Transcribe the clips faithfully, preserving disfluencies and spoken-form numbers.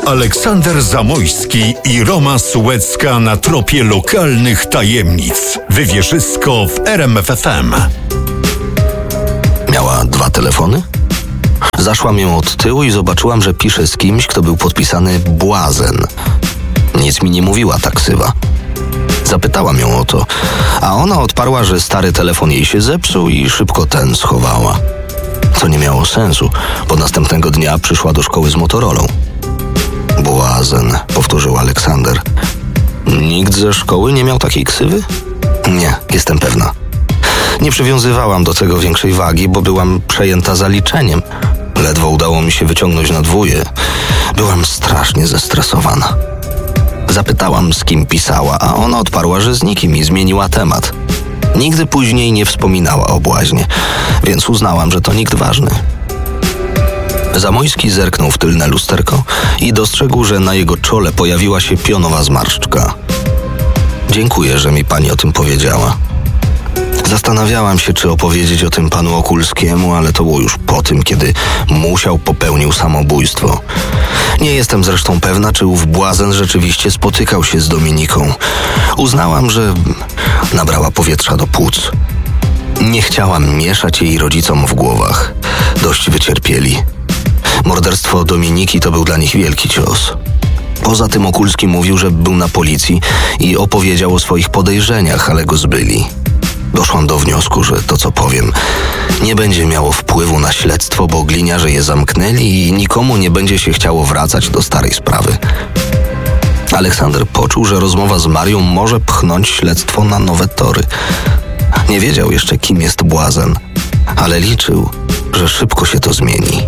Aleksander Zamojski i Roma Sułecka na tropie lokalnych tajemnic. Wywierzysko w R M F F M. Miała dwa telefony? Zaszłam ją od tyłu i zobaczyłam, że pisze z kimś, kto był podpisany Błazen. Nic mi nie mówiła ta ksywa. Zapytałam ją o to, a ona odparła, że stary telefon jej się zepsuł i szybko ten schowała. To nie miało sensu, bo następnego dnia przyszła do szkoły z Motorolą. Błazen, powtórzył Aleksander. Nikt ze szkoły nie miał takiej ksywy? Nie, jestem pewna. Nie przywiązywałam do tego większej wagi, bo byłam przejęta zaliczeniem. Ledwo udało mi się wyciągnąć na dwóje. Byłam strasznie zestresowana. Zapytałam, z kim pisała, a ona odparła, że z nikim i zmieniła temat. Nigdy później nie wspominała o Błaźnie, więc uznałam, że to nikt ważny. Zamojski zerknął w tylne lusterko i dostrzegł, że na jego czole pojawiła się pionowa zmarszczka. Dziękuję, że mi pani o tym powiedziała. Zastanawiałam się, czy opowiedzieć o tym panu Okulskiemu, ale to było już po tym, kiedy Musiał popełnił samobójstwo. Nie jestem zresztą pewna, czy ów Błazen rzeczywiście spotykał się z Dominiką. Uznałam, że nabrała powietrza do płuc. Nie chciałam mieszać jej rodzicom w głowach. Dość wycierpieli. Morderstwo Dominiki to był dla nich wielki cios. Poza tym Okulski mówił, że był na policji i opowiedział o swoich podejrzeniach, ale go zbyli. Doszłam do wniosku, że to, co powiem, nie będzie miało wpływu na śledztwo, bo gliniarze je zamknęli i nikomu nie będzie się chciało wracać do starej sprawy. Aleksander poczuł, że rozmowa z Marią może pchnąć śledztwo na nowe tory. Nie wiedział jeszcze, kim jest Błazen, ale liczył, że szybko się to zmieni.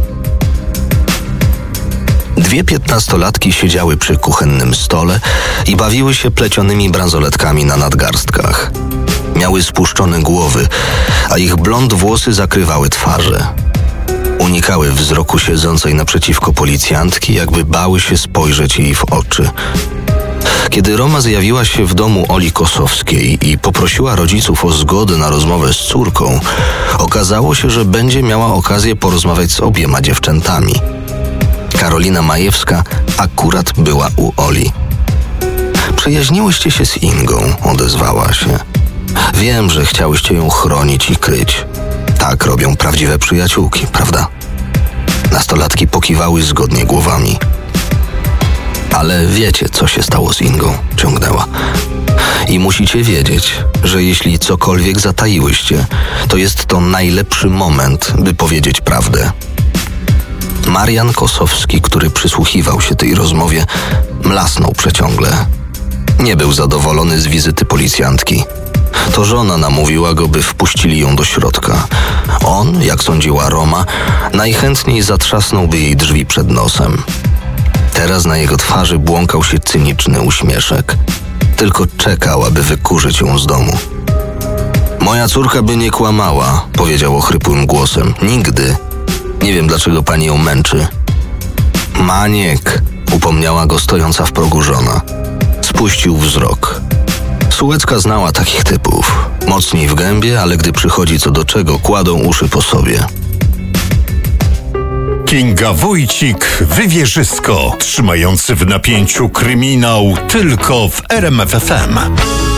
Dwie piętnastolatki siedziały przy kuchennym stole i bawiły się plecionymi bransoletkami na nadgarstkach. Miały spuszczone głowy, a ich blond włosy zakrywały twarze. Unikały wzroku siedzącej naprzeciwko policjantki, jakby bały się spojrzeć jej w oczy. Kiedy Roma zjawiła się w domu Oli Kosowskiej i poprosiła rodziców o zgodę na rozmowę z córką, okazało się, że będzie miała okazję porozmawiać z obiema dziewczętami. Karolina Majewska akurat była u Oli. Przyjaźniłyście się z Ingą, odezwała się. Wiem, że chciałyście ją chronić i kryć. Tak robią prawdziwe przyjaciółki, prawda? Nastolatki pokiwały zgodnie głowami. Ale wiecie, co się stało z Ingą, ciągnęła. I musicie wiedzieć, że jeśli cokolwiek zataiłyście, to jest to najlepszy moment, by powiedzieć prawdę. Marian Kosowski, który przysłuchiwał się tej rozmowie, mlasnął przeciągle. Nie był zadowolony z wizyty policjantki. To żona namówiła go, by wpuścili ją do środka. On, jak sądziła Roma, najchętniej zatrzasnąłby jej drzwi przed nosem. Teraz na jego twarzy błąkał się cyniczny uśmieszek. Tylko czekał, aby wykurzyć ją z domu. Moja córka by nie kłamała, powiedział ochrypłym głosem. Nigdy. Nie wiem, dlaczego pani ją męczy. Maniek, upomniała go stojąca w progu żona. Spuścił wzrok. Sułecka znała takich typów. Mocniej w gębie, ale gdy przychodzi co do czego, kładą uszy po sobie. Kinga Wójcik, Wywierzysko, trzymający w napięciu kryminał tylko w R M F F M.